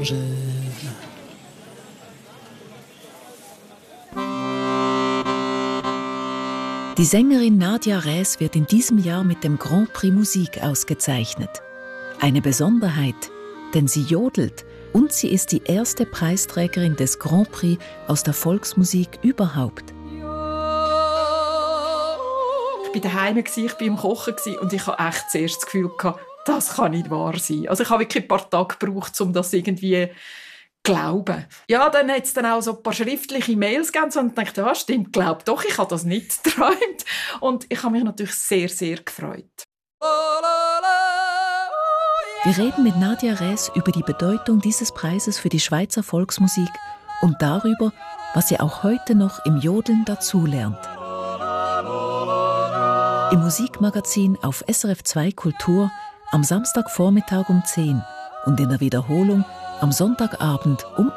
changer. Die Sängerin Nadja Räs wird in diesem Jahr mit dem Grand Prix Musik ausgezeichnet. Eine Besonderheit, denn sie jodelt und sie ist die erste Preisträgerin des Grand Prix aus der Volksmusik überhaupt. Ich war daheim, ich war im Kochen und ich hatte echt zuerst das Gefühl, das kann nicht wahr sein. Also ich habe wirklich ein paar Tage gebraucht, um das irgendwie glauben. Ja, dann hat es dann auch so ein paar schriftliche Mails gegeben und ich dachte, ja, stimmt, glaub doch, ich habe das nicht geträumt. Und ich habe mich natürlich sehr, sehr gefreut. Wir reden mit Nadja Räs über die Bedeutung dieses Preises für die Schweizer Volksmusik und darüber, was sie auch heute noch im Jodeln dazulernt. Im Musikmagazin auf SRF 2 Kultur am Samstagvormittag um 10 und in der Wiederholung am Sonntagabend um